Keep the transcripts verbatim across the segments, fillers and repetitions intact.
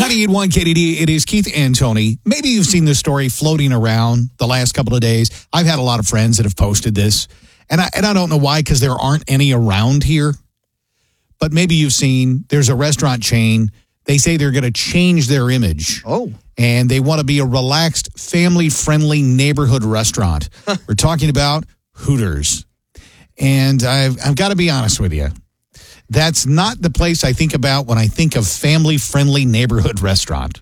ninety-eight point one K D D, it is Keith and Tony. Maybe you've seen this story floating around the last couple of days. I've had a lot of friends that have posted this, and I, and I don't know why, because there aren't any around here. But maybe you've seen, there's a restaurant chain. They say they're going to change their image. Oh. And they want to be a relaxed, family-friendly neighborhood restaurant. We're talking about Hooters. And I've, I've got to be honest with you. That's not the place I think about when I think of family-friendly neighborhood restaurant.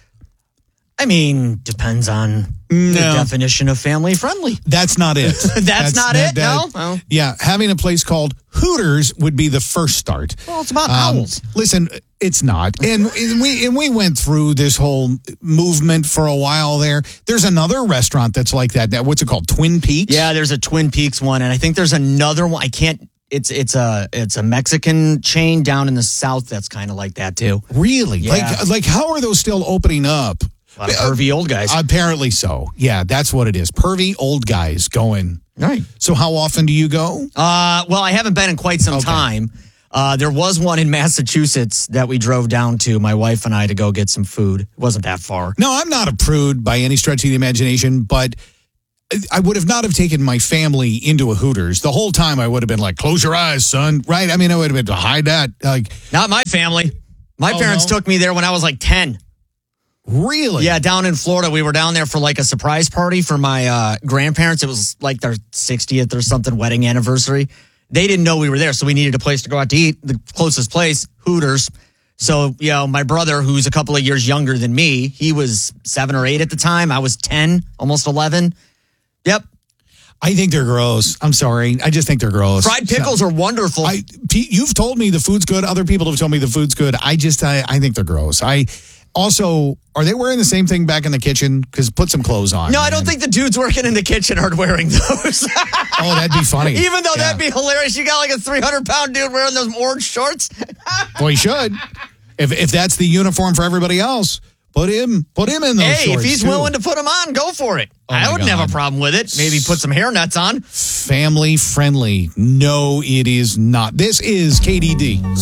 I mean, depends on no. the definition of family-friendly. That's not it. That's, That's not that, it, that, no? no? Yeah, having a place called Hooters would be the first start. Well, it's about um, owls. Listen, it's not. And, and we and we went through this whole movement for a while there. There's another restaurant that's like that now. What's it called? Twin Peaks? Yeah, there's a Twin Peaks one, and I think there's another one. I can't... It's it's a it's a Mexican chain down in the south that's kind of like that too. Really? Yeah. Like like how are those still opening up? A lot of pervy old guys. Apparently so. Yeah, that's what it is. Pervy old guys going. All right. So how often do you go? Uh, well, I haven't been in quite some okay. time. Uh, there was one in Massachusetts that we drove down to, my wife and I, to go get some food. It wasn't that far. No, I'm not a prude by any stretch of the imagination, but I would have not have taken my family into a Hooters. The whole time I would have been like, close your eyes, son. Right? I mean, I would have been to hide that. Like, not my family. My oh, parents no? took me there when I was like ten. Really? Yeah, down in Florida. We were down there for like a surprise party for my uh, grandparents. It was like their sixtieth or something wedding anniversary. They didn't know we were there, so we needed a place to go out to eat. The closest place, Hooters. So, you know, my brother, who's a couple of years younger than me, he was seven or eight at the time. I was ten, almost eleven. Yep. I think they're gross. I'm sorry. I just think they're gross. Fried pickles so, are wonderful. I, Pete, you've told me the food's good. Other people have told me the food's good. I just, I, I think they're gross. I also, are they wearing the same thing back in the kitchen? Because put some clothes on. No, man. I don't think the dudes working in the kitchen are wearing those. Oh, that'd be funny. Even though yeah. that'd be hilarious. You got like a three hundred pound dude wearing those orange shorts. Well, he should. If if that's the uniform for everybody else, put him put him in those Hey, shorts, if he's too. willing to put them on, go for it. Oh I wouldn't God. have a problem with it. Maybe put some hair nuts on. Family friendly. No, it is not. This is K D D.